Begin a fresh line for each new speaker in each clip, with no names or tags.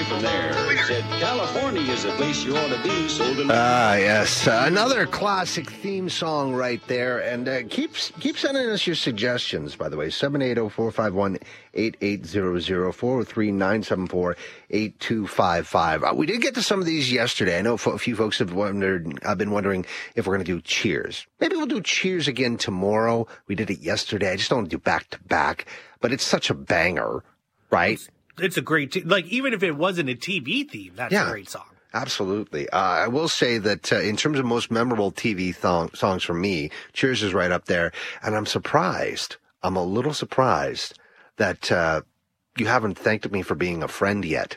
from there. Said California is a place you ought to be. So
Yes. Another classic theme song right there. And keep sending us your suggestions, by the way. 780-451-8800, 403-974-8255. We did get to some of these yesterday. I know a few folks have been wondering if we're going to do Cheers. Maybe we'll do Cheers again tomorrow. We did it yesterday. I just don't want to do back-to-back. But it's such a banger, right?
It's a great, even if it wasn't a TV theme, that's a great song.
Absolutely. I will say that in terms of most memorable TV songs for me, Cheers is right up there. And I'm a little surprised that you haven't thanked me for being a friend yet.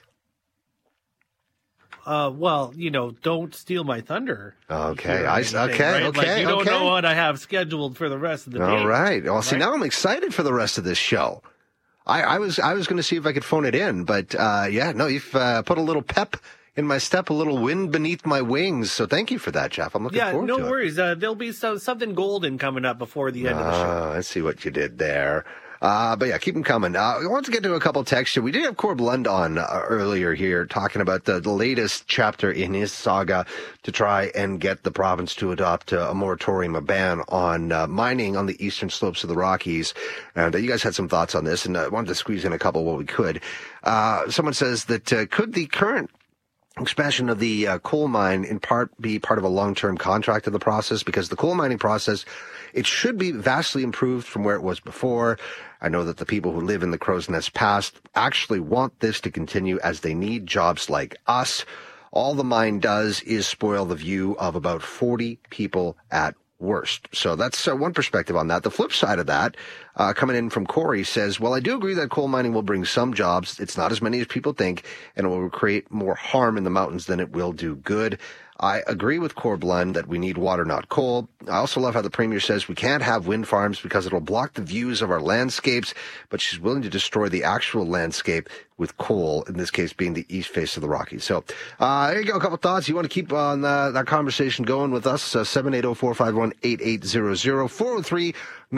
Well, don't steal my thunder.
Okay.
Right? You don't know what I have scheduled for the rest of the day.
All right. Well, see, now I'm excited for the rest of this show. I was going to see if I could phone it in, but you've put a little pep in my step, a little wind beneath my wings. So thank you for that, Jeff. I'm looking forward to it.
Yeah, no worries. There'll be something golden coming up before the end of the show.
I see what you did there. But yeah, keep them coming. We want to get to a couple of texts here. We did have Corb Lund on earlier here talking about the latest chapter in his saga to try and get the province to adopt a moratorium, a ban on mining on the eastern slopes of the Rockies. And you guys had some thoughts on this, and I wanted to squeeze in a couple while we could. Someone says that could the current expansion of the coal mine in part be part of a long-term contract of the process, because the coal mining process, it should be vastly improved from where it was before. I know that the people who live in the Crow's Nest Pass actually want this to continue as they need jobs like us. All the mine does is spoil the view of about 40 people at worst. So that's one perspective on that. The flip side of that, coming in from Corey, says, well, I do agree that coal mining will bring some jobs. It's not as many as people think, and it will create more harm in the mountains than it will do good. I agree with Corb Lund that we need water, not coal. I also love how the Premier says we can't have wind farms because it'll block the views of our landscapes, but she's willing to destroy the actual landscape with coal, in this case being the east face of the Rockies. So there you go, a couple thoughts. You want to keep on that conversation going with us, 780-451-8800,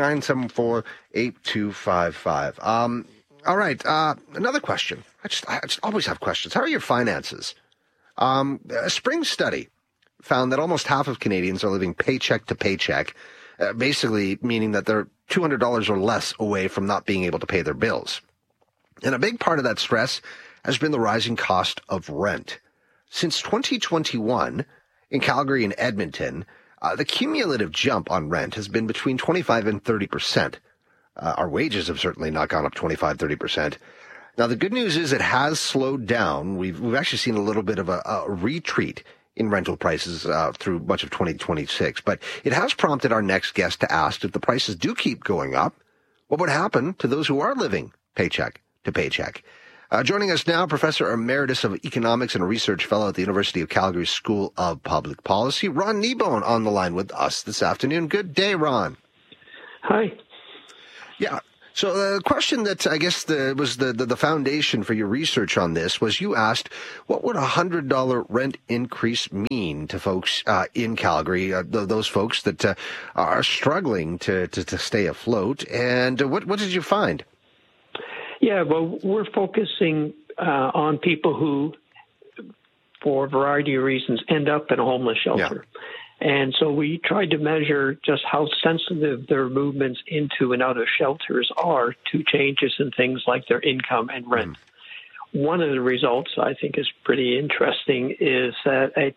403-974-8255. All right, another question. I just always have questions. How are your finances? A spring study found that almost half of Canadians are living paycheck to paycheck, basically meaning that they're $200 or less away from not being able to pay their bills. And a big part of that stress has been the rising cost of rent. Since 2021, in Calgary and Edmonton, the cumulative jump on rent has been between 25 and 30%. Our wages have certainly not gone up 25, 30%. Now, the good news is it has slowed down. We've actually seen a little bit of a retreat in rental prices through much of 2026. But it has prompted our next guest to ask, if the prices do keep going up, what would happen to those who are living paycheck to paycheck? Joining us now, Professor Emeritus of Economics and a Research Fellow at the University of Calgary School of Public Policy, Ron Kneebone, on the line with us this afternoon. Good day, Ron.
Hi.
Yeah. So the question that I guess was the foundation for your research on this was, you asked, what would $100 rent increase mean to folks in Calgary, those folks that are struggling to stay afloat? And what did you find?
Yeah, well, we're focusing on people who, for a variety of reasons, end up in a homeless shelter. Yeah. And so we tried to measure just how sensitive their movements into and out of shelters are to changes in things like their income and rent. One of the results I think is pretty interesting is that a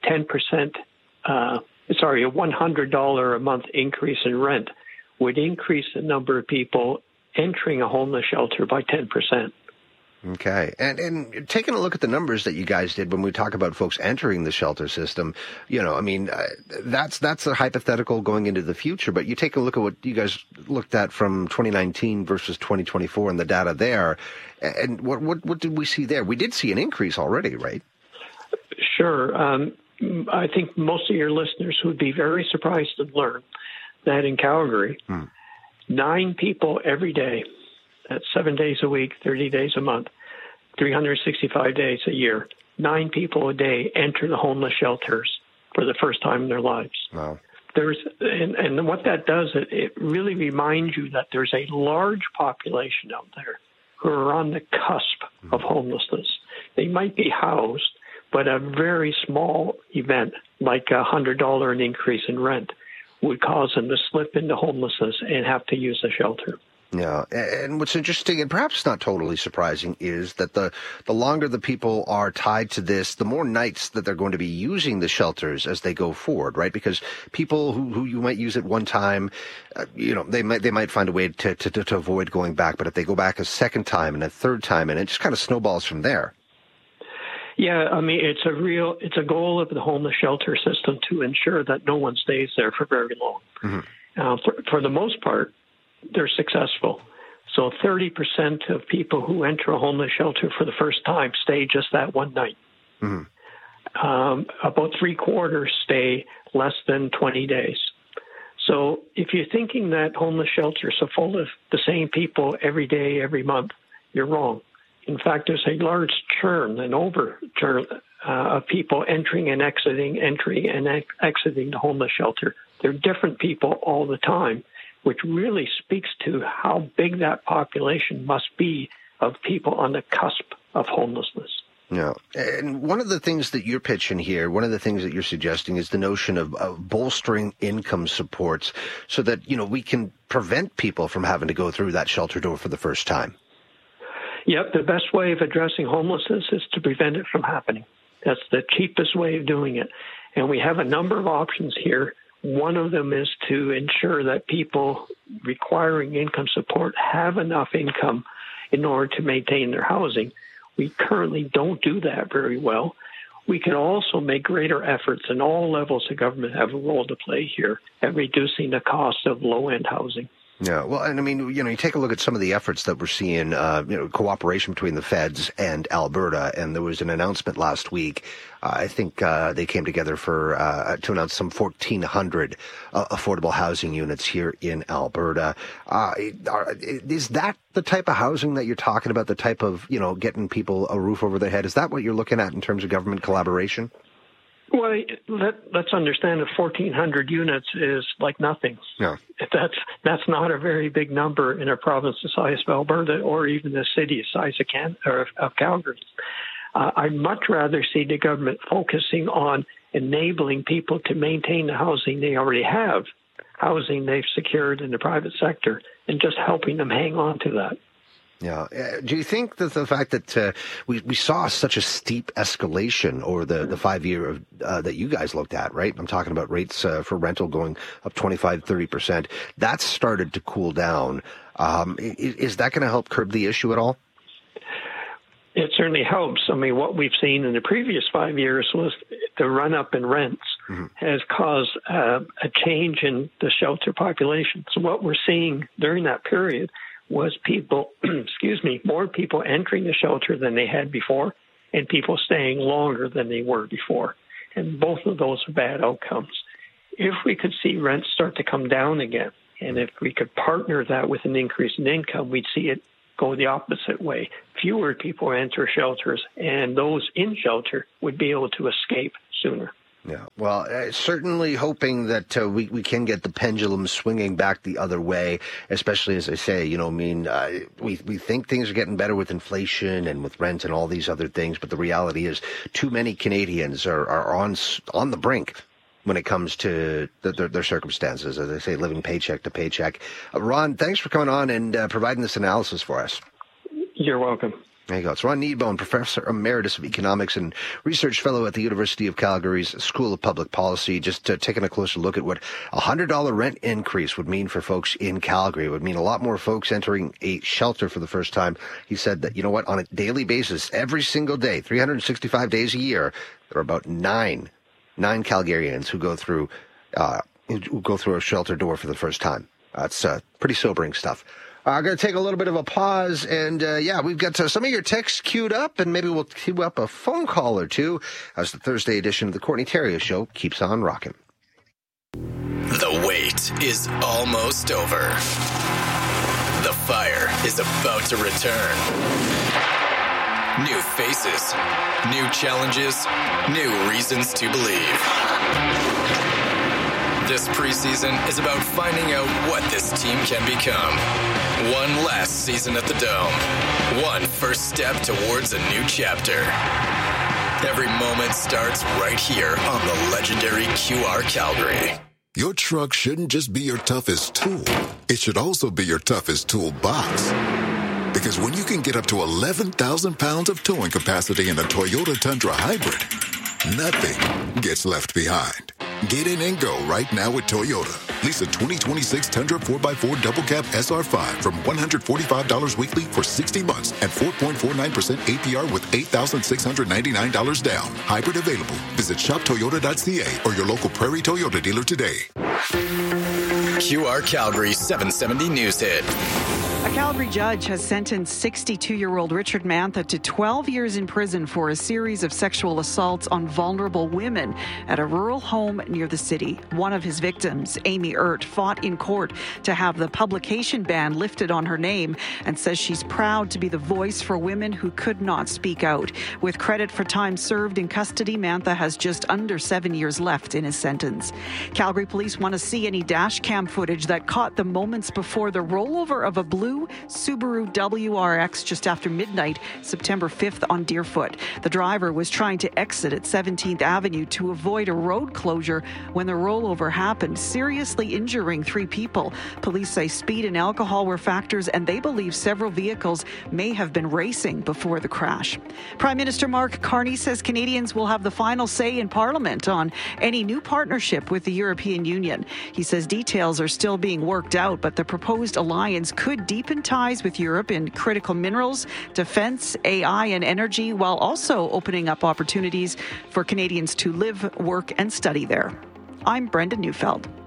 $100 a month increase in rent would increase the number of people entering a homeless shelter by 10%.
Okay. And taking a look at the numbers that you guys did when we talk about folks entering the shelter system, that's a hypothetical going into the future. But you take a look at what you guys looked at from 2019 versus 2024 and the data there. And what did we see there? We did see an increase already, right?
Sure. I think most of your listeners would be very surprised to learn that in Calgary, 9 people every day, that's 7 days a week, 30 days a month, 365 days a year, 9 people a day enter the homeless shelters for the first time in their lives.
Wow.
And what that does, it really reminds you that there's a large population out there who are on the cusp of homelessness. They might be housed, but a very small event, like $100 an increase in rent, would cause them to slip into homelessness and have to use a shelter.
Yeah, and what's interesting, and perhaps not totally surprising, is that the longer the people are tied to this, the more nights that they're going to be using the shelters as they go forward, right? Because people who you might use it one time, they might find a way to avoid going back. But if they go back a second time and a third time, and it just kind of snowballs from there.
Yeah, I mean, it's a goal of the homeless shelter system to ensure that no one stays there for very long. Mm-hmm. For the most part, they're successful. So 30% of people who enter a homeless shelter for the first time stay just that one night. Mm-hmm. About 3/4 stay less than 20 days. So if you're thinking that homeless shelters are full of the same people every day, every month, you're wrong. In fact, there's a large churn, an over-churn of people entering and exiting the homeless shelter. They're different people all the time, which really speaks to how big that population must be of people on the cusp of homelessness.
Yeah. And one of the things that you're pitching here, one of the things that you're suggesting is the notion of bolstering income supports so that, we can prevent people from having to go through that shelter door for the first time.
Yep. The best way of addressing homelessness is to prevent it from happening. That's the cheapest way of doing it. And we have a number of options here. One of them is to ensure that people requiring income support have enough income in order to maintain their housing. We currently don't do that very well. We can also make greater efforts, and all levels of government have a role to play here at reducing the cost of low-end housing.
Yeah, well, and I mean, you take a look at some of the efforts that we're seeing, cooperation between the feds and Alberta, and there was an announcement last week. I think they came together to announce some 1,400 affordable housing units here in Alberta. Is that the type of housing that you're talking about, the type of, getting people a roof over their head? Is that what you're looking at in terms of government collaboration?
Well, let's understand that 1,400 units is like nothing.
Yeah.
That's not a very big number in a province the size of Alberta or even the city size of Calgary. I'd much rather see the government focusing on enabling people to maintain the housing they already have, housing they've secured in the private sector, and just helping them hang on to that.
Yeah. Do you think that the fact that we saw such a steep escalation over the 5 year that you guys looked at, right? I'm talking about rates for rental going up 25-30%. That's started to cool down. Is that going to help curb the issue at all?
It certainly helps. I mean, what we've seen in the previous 5 years was the run-up in rents has caused a change in the shelter population. So what we're seeing during that period was people, more people entering the shelter than they had before, and people staying longer than they were before. And both of those are bad outcomes. If we could see rents start to come down again, and if we could partner that with an increase in income, we'd see it go the opposite way. Fewer people enter shelters, and those in shelter would be able to escape sooner.
Yeah, well, certainly hoping that we can get the pendulum swinging back the other way, especially as I say, we think things are getting better with inflation and with rent and all these other things, but the reality is too many Canadians are on the brink when it comes to their circumstances, as I say, living paycheck to paycheck. Ron, thanks for coming on and providing this analysis for us.
You're welcome.
There you go. It's Ron Kneedbone, Professor Emeritus of Economics and Research Fellow at the University of Calgary's School of Public Policy, just taking a closer look at what a $100 rent increase would mean for folks in Calgary. It would mean a lot more folks entering a shelter for the first time. He said that, on a daily basis, every single day, 365 days a year, there are about nine Calgarians who go through a shelter door for the first time. That's pretty sobering stuff. I'm going to take a little bit of a pause, and we've got some of your texts queued up, and maybe we'll queue up a phone call or two as the Thursday edition of the Courtney Theriault Show keeps on rocking.
The wait is almost over. The fire is about to return. New faces, new challenges, new reasons to believe. This preseason is about finding out what this team can become. One last season at the Dome. One first step towards a new chapter. Every moment starts right here on the legendary QR Calgary.
Your truck shouldn't just be your toughest tool. It should also be your toughest toolbox. Because when you can get up to 11,000 pounds of towing capacity in a Toyota Tundra Hybrid, nothing gets left behind. Get in and go right now with Toyota. Lease a 2026 Tundra 4x4 Double Cab SR5 from $145 weekly for 60 months at 4.49% APR with $8,699 down. Hybrid available. Visit shoptoyota.ca or your local Prairie Toyota dealer today.
QR Calgary 770 News Hit.
A Calgary judge has sentenced 62-year-old Richard Mantha to 12 years in prison for a series of sexual assaults on vulnerable women at a rural home near the city. One of his victims, Amy Ert, fought in court to have the publication ban lifted on her name and says she's proud to be the voice for women who could not speak out. With credit for time served in custody, Mantha has just under 7 years left in his sentence. Calgary police want to see any dash cam footage that caught the moments before the rollover of a blue Subaru WRX just after midnight, September 5th on Deerfoot. The driver was trying to exit at 17th Avenue to avoid a road closure when the rollover happened, seriously injuring 3 people. Police say speed and alcohol were factors, and they believe several vehicles may have been racing before the crash. Prime Minister Mark Carney says Canadians will have the final say in Parliament on any new partnership with the European Union. He says details are still being worked out, but the proposed alliance could deepen ties with Europe in critical minerals, defense, AI, and energy, while also opening up opportunities for Canadians to live, work, and study there. I'm Brenda Neufeld.